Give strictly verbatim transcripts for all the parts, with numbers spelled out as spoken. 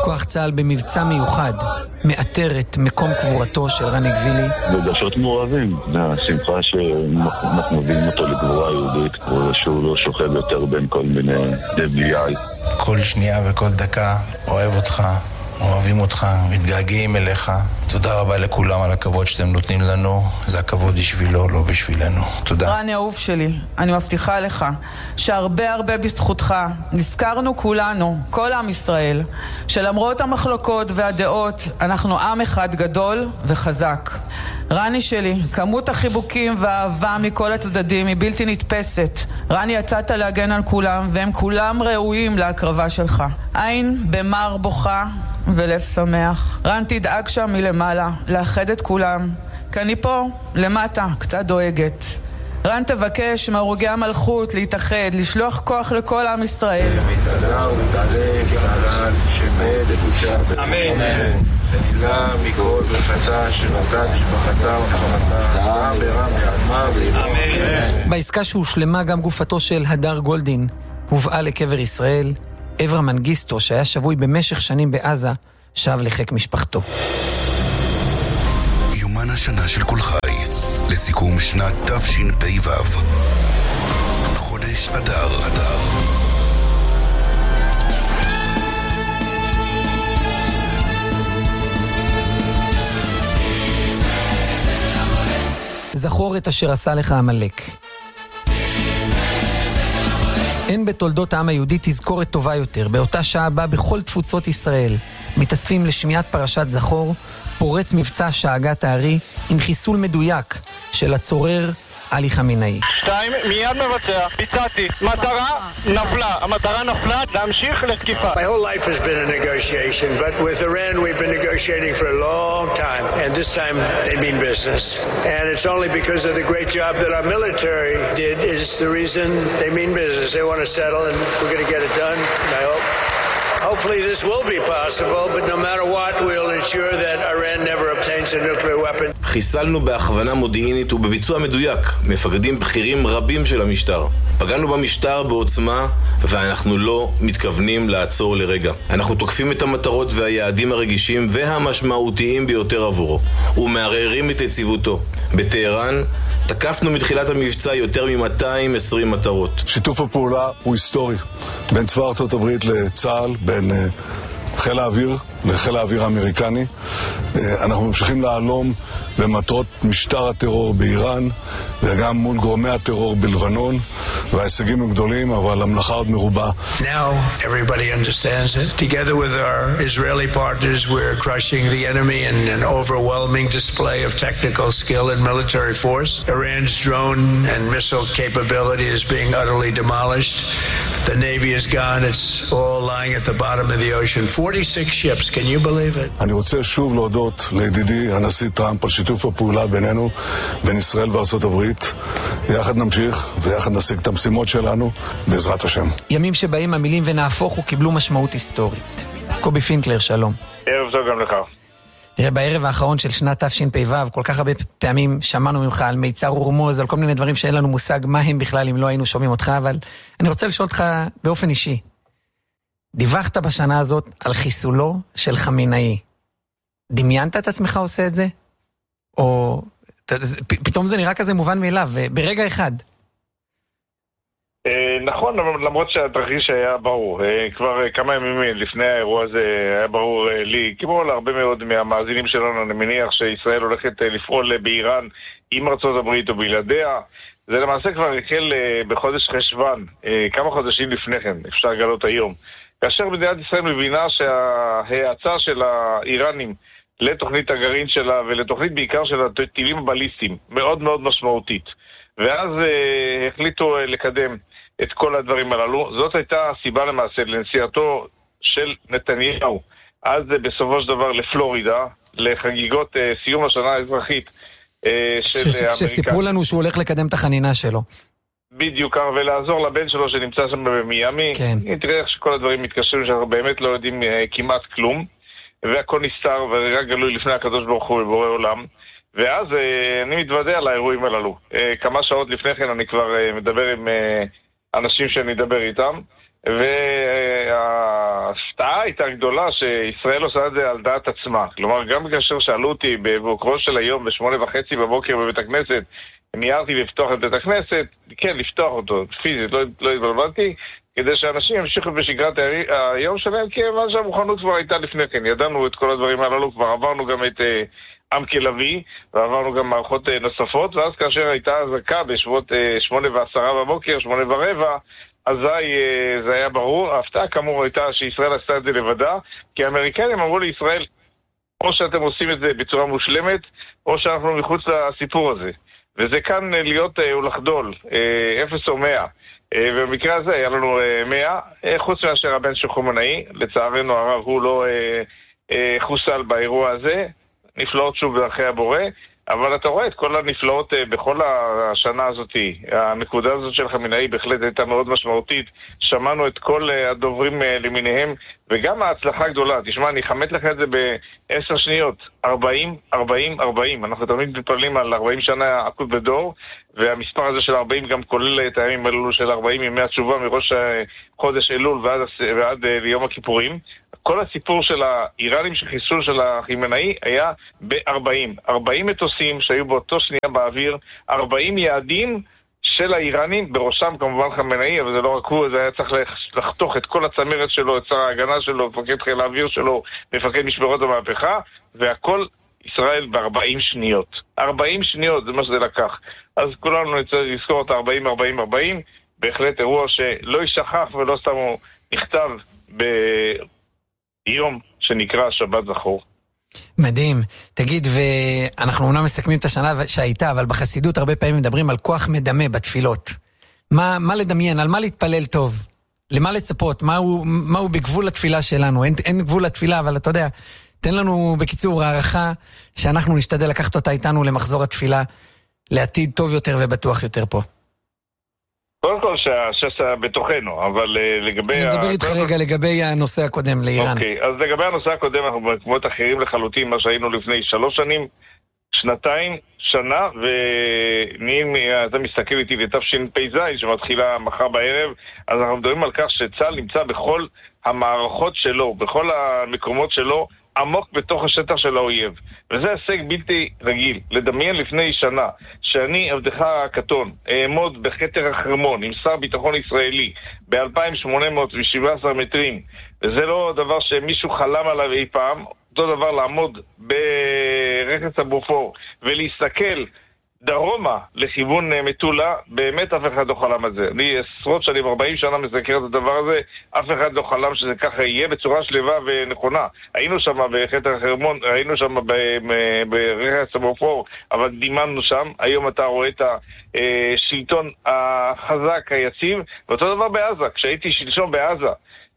כוח צה"ל במבצע מיוחד מאתר את מקום קבורתו של רני גבילי. רגשות מעורבים, השמחה שאנחנו מביאים אותו לגבורה יהודית, שהוא לא שוכב יותר בין כל מיני דבליי. כל שנייה וכל דקה אוהב אותך, אוהבים אותך, מתגעגעים אליך. תודה רבה לכולם על הכבוד שאתם נותנים לנו. זה הכבוד בשבילו, לא בשבילנו. תודה. רני אהוב שלי, אני מבטיחה לך שהרבה הרבה בזכותך נזכרנו כולנו, כל עם ישראל, שלמרות המחלוקות והדעות אנחנו עם אחד גדול וחזק. רני שלי, כמות החיבוקים והאהבה מכל הצדדים היא בלתי נתפסת. רני, יצאת להגן על כולם והם כולם ראויים להקרבה שלך. עין במר בוכה ולב שמח. רן, תדאג שם מלמעלה לאחד את כולם, כי אני פה למטה קצת דואגת. רן, תבקש מהרוגי המלכות להתאחד, לשלוח כוח לכל עם ישראל. אמן. תהילה מכל ברכתה שנתן נשבחתה וחמתה ברם יעדמה ואמן. בעסקה שהושלמה גם גופתו של הדר גולדין הובאה לקבר ישראל. אברה מנגיסטו, שהיה שבוי במשך שנים בעזה, שב לחיק משפחתו. יומן השנה של כל חי לסיכום שנת תשפ"ו. חודש אדר אדר. זכור את אשר עשה לך עמלק. אין בתולדות העם היהודי תזכורת טובה יותר. באותה שעה בה בכל תפוצות ישראל מתאספים לשמיעת פרשת זכור, פורץ מבצע שאגת הארי עם חיסול מדויק של הצורר עלי חמינאי. שתיים, מיד מבצע, ביצעתי, מטרה נפלה, המטרה נפלה, להמשיך לתקיפה. My whole life has been a negotiation, but with Iran we've been negotiating for a long time, and this time they mean business. And it's only because of the great job that our military did is the reason they mean business. They want to settle, and we're going to get it done, I hope. Hopefully this will be possible, but no matter what, we'll ensure that Iran never obtains a nuclear weapon. חיסלנו בהכוונה מודיעינית ובביצוע מדויק מפקדים בכירים רבים של המשטר. פגענו במשטר בעוצמה, ואנחנו לא מתכוונים לעצור לרגע. אנחנו תוקפים את המטרות והיעדים הרגישים והמשמעותיים ביותר עבורו, ומערערים את יציבותו. בטהרן תקפנו מתחילת המבצע יותר מ-מאתיים ועשרים מטרות. שיתוף הפעולה הוא היסטורי בין צבא ארצות הברית לצה"ל, בין uh, חיל האוויר לחיל האוויר האמריקני. Uh, אנחנו ממשיכים להעלום במטרות משטר הטרור באיראן וגם מול גורמי הטרור בלבנון, וההישגים הם גדולים, אבל המלאכה עוד מרובה. Now everybody understands it. Together with our Israeli partners, we're crushing the enemy in an overwhelming display of technical skill and military force. Iran's drone and missile capability is being utterly demolished. The Navy is gone. It's all lying at the bottom of the ocean. forty-six ships. Can you believe it? אני רוצה שוב להודות לידידי הנשיא טראמפ על שיתוף הפעולה בינינו, בין ישראל וארצות הברית. יחד נמשיך ויחד נשיג את המשימות שלנו בעזרת השם. ימים שבהם המילים ונהפוך הוא קיבלו משמעות היסטורית. קובי פינקלר, שלום. ערב טוב גם לך. תראה, בערב האחרון של שנת תשפ"ו, כל כך הרבה פעמים שמענו ממך על מיצר ורמוז, על כל מיני דברים שאין לנו מושג מה הם בכלל אם לא היינו שומעים אותך, אבל אני רוצה לשאול אותך באופן אישי. דיווחת בשנה הזאת על חיסולו של חמינאי. דמיינת את עצמך עושה את זה? או פתאום זה נראה כזה מובן מאליו, ברגע אחד. נכון, למרות שהתרחיש היה ברור. כבר כמה ימים לפני האירוע הזה היה ברור לי, כמו להרבה מאוד מהמאזינים שלנו, אני מניח שישראל הולכת לפעול באיראן עם ארצות הברית או בלעדיה. זה למעשה כבר החל בחודש חשוון, כמה חודשים לפני כן, אפשר לגלות היום. כאשר מדינת ישראל מבינה שההאצה של האיראנים לתוכנית הגרעין שלה ולתוכנית בעיקר של הטילים הבליסטיים מאוד מאוד משמעותית, ואז אה, החליטו אה, לקדם את כל הדברים הללו. זאת הייתה הסיבה למעשה לנסיעתו של נתניהו אז אה, בסופו של דבר לפלורידה לחגיגות אה, סיום השנה האזרחית אה, של אמריקה. שסיפרו לנו שהוא הולך לקדם את החנינה שלו. בדיוק, ולעזור לבן שלו שנמצא שם במיאמי. כן. תראה איך שכל הדברים מתקשרים שאנחנו באמת לא יודעים אה, כמעט כלום, והכל נסתר ורק גלוי לפני הקדוש ברוך הוא בבורא עולם. ואז אה, אני מתוודע על האירועים הללו. אה, כמה שעות לפני כן אני כבר אה, מדבר עם אה, אנשים שאני אדבר איתם, וההפתעה הייתה גדולה שישראל עושה את זה על דעת עצמה. כלומר, גם כאשר שאלו אותי בבוקרו של היום בשמונה וחצי בבוקר בבית הכנסת, ניירתי לפתוח את בית הכנסת, כן, לפתוח אותו, פיזית, לא, לא התבלבלתי, כדי שאנשים ימשיכו בשגרת היום שלהם, כי מה שהמוכנות כבר הייתה לפני כן. ידענו את כל הדברים הללו, כבר עברנו גם את עם כלבי, ועברנו גם מערכות נוספות, ואז כאשר הייתה הזקה בשבועות שמונה ועשרה בבוקר, שמונה ורבע, אזי זה היה ברור. ההפתעה כאמור הייתה שישראל עשתה את זה לבדה, כי האמריקאים אמרו לישראל, או שאתם עושים את זה בצורה מושלמת, או שאנחנו מחוץ לסיפור הזה. וזה כאן להיות ולחדול, אפס או מאה. ובמקרה הזה היה לנו מאה, חוץ מאשר הבן של חומנאי, לצערנו הרב הוא לא חוסל באירוע הזה, נפלאות שוב בדרכי הבורא, אבל אתה רואה את כל הנפלאות בכל השנה הזאת. הנקודה הזאת של חמינאי בהחלט הייתה מאוד משמעותית. שמענו את כל הדוברים למיניהם, וגם ההצלחה הגדולה. תשמע, אני חמת לך את זה בעשר שניות. ארבעים, ארבעים, ארבעים. אנחנו תמיד מתפללים על ארבעים שנה עקוד בדור, והמספר הזה של ארבעים גם כולל את הימים האלו של ארבעים ימי התשובה מראש חודש אלול ועד, ועד ליום הכיפורים. כל הסיפור של האיראנים של חיסול של החמינאי היה ב-ארבעים. ארבעים מטוסים שהיו באותו שנייה באוויר, ארבעים יעדים של האיראנים, בראשם כמובן חמינאי, אבל זה לא רק הוא, זה היה צריך לחתוך את כל הצמרת שלו, את שר ההגנה שלו, מפקד חיל האוויר שלו, מפקד משמרות המהפכה, והכל ישראל ב-ארבעים שניות. ארבעים שניות, זה מה שזה לקח. אז כולנו נצטרך לזכור את ארבעים, ארבעים, ארבעים, בהחלט אירוע שלא יישכח ולא סתם הוא נכתב ב... יום שנקרא שבת זכור. מדהים. תגיד, ואנחנו אומנם מסכמים את השנה שהייתה, אבל בחסידות הרבה פעמים מדברים על כוח מדמה בתפילות. מה, מה לדמיין? על מה להתפלל טוב? למה לצפות? מהו, מהו בגבול התפילה שלנו? אין, אין גבול לתפילה, אבל אתה יודע, תן לנו בקיצור הערכה שאנחנו נשתדל לקחת אותה איתנו למחזור התפילה, לעתיד טוב יותר ובטוח יותר פה. קודם כל שהשסה בתוכנו, אבל לגבי... אני מדבר איתך רגע לגבי הנושא הקודם לאיראן. אוקיי, אז לגבי הנושא הקודם, אנחנו במקומות אחרים לחלוטין, מה שהיינו לפני שלוש שנים, שנתיים, שנה, ונהיים, אתה מסתכל איתי לתשפ"ז, שמתחילה מחר בערב, אז אנחנו מדברים על כך שצה"ל נמצא בכל המערכות שלו, בכל המקומות שלו, עמוק בתוך השטח של האויב. וזה הישג בלתי רגיל. לדמיין לפני שנה שאני, עבדך הקטון, אעמוד בחתר החרמון עם שר ביטחון ישראלי ב-אלפיים שמונה מאות שבע עשרה מטרים, וזה לא דבר שמישהו חלם עליו אי פעם. אותו דבר לעמוד ברכס הבופור ולהסתכל דרומה לכיוון מטולה, באמת אף אחד לא חלם על זה. אני עשרות שנים, ארבעים שנה מסקר את הדבר הזה, אף אחד לא חלם שזה ככה יהיה בצורה שלווה ונכונה. היינו שם בחתר החרמון, היינו שם ברכס הבופור, אבל דימנו שם. היום אתה רואה את השלטון החזק, היציב, ואותו דבר בעזה. כשהייתי שלשום בעזה,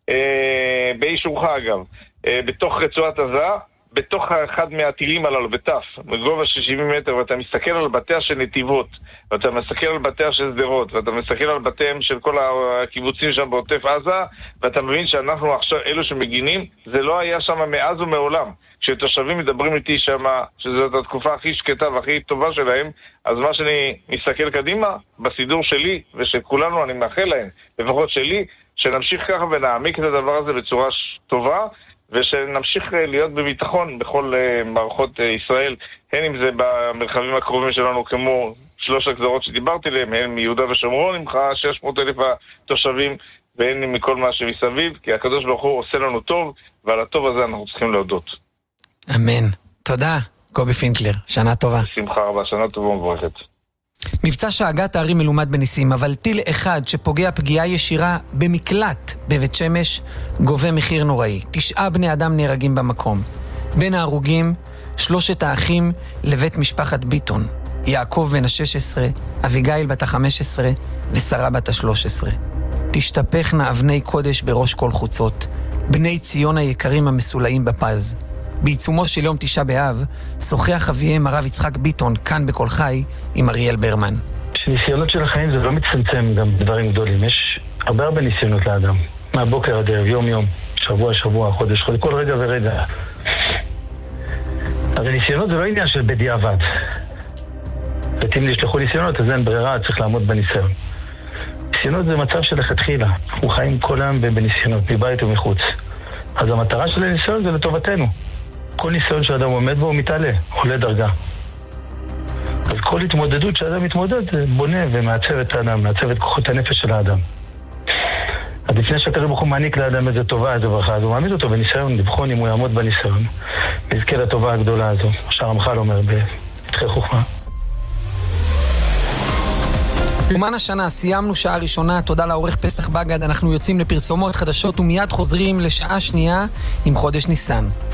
באישורך אגב, בתוך רצועת עזה, בתוך אחד מהטילים הללו, בטף, בגובה של שבעים מטר, ואתה מסתכל על בתיה של נתיבות, ואתה מסתכל על בתיה של סדרות, ואתה מסתכל על בתיהם של כל הקיבוצים שם בעוטף עזה, ואתה מבין שאנחנו עכשיו, אלו שמגינים, זה לא היה שם מאז ומעולם. כשתושבים מדברים איתי שם, שזאת התקופה הכי שקטה והכי טובה שלהם, אז מה שאני מסתכל קדימה, בסידור שלי, ושל כולנו אני מאחל להם, לפחות שלי, שנמשיך ככה ונעמיק את הדבר הזה בצורה טובה, ושנמשיך להיות בביטחון בכל uh, מערכות uh, ישראל, הן אם זה במרחבים הקרובים שלנו כמו שלוש הגזרות שדיברתי להם, הן מיהודה ושומרון עם שש מאות אלף התושבים, והן מכל מה שמסביב, כי הקדוש ברוך הוא עושה לנו טוב, ועל הטוב הזה אנחנו צריכים להודות. אמן. תודה, קובי פינקלר. שנה טובה. שמחה רבה, שנה טובה ומבורכת. מבצע שאגת הערים מלומד בניסים, אבל טיל אחד שפוגע פגיעה ישירה במקלט בבית שמש גובה מחיר נוראי. תשעה בני אדם נהרגים במקום. בין ההרוגים שלושת האחים לבית משפחת ביטון, יעקב בן ה-שש עשרה, אביגיל בת ה-חמש עשרה ושרה בת ה-שלוש עשרה. תשתפכנה אבני קודש בראש כל חוצות, בני ציון היקרים המסולאים בפז. בעיצומו של יום תשעה באב, שוחח אביהם הרב יצחק ביטון, כאן בכל חי, עם אריאל ברמן. ניסיונות של החיים זה לא מצמצם גם דברים גדולים. יש הרבה הרבה ניסיונות לאדם. מהבוקר עד ערב, יום יום, שבוע שבוע, חודש חודש, כל רגע ורגע. אז הניסיונות זה לא עניין של בדיעבד. ואם נשלחו ניסיונות, אז אין ברירה, צריך לעמוד בניסיון. ניסיונות זה מצב של לכתחילה. אנחנו חיים כל היום בניסיונות, מבית ומחוץ. אז המטרה של הניסיון זה לטובתנו. כל ניסיון שאדם עומד בו הוא מתעלה, עולה דרגה. אז כל התמודדות שאדם מתמודד זה בונה ומעצב את האדם, מעצב את כוחות הנפש של האדם. אז לפני שהקדוש ברוך הוא מעניק לאדם איזה טובה, איזה ברכה, אז הוא מעמיד אותו בניסיון, לבחון אם הוא יעמוד בניסיון, ויזכה לטובה הגדולה הזו, שהרמח"ל אומר בפתחי חוכמה. אומן השנה, סיימנו שעה ראשונה, תודה לעורך פסח בגד, אנחנו יוצאים לפרסומות חדשות ומיד חוזרים לשעה שנייה עם חודש ניסן.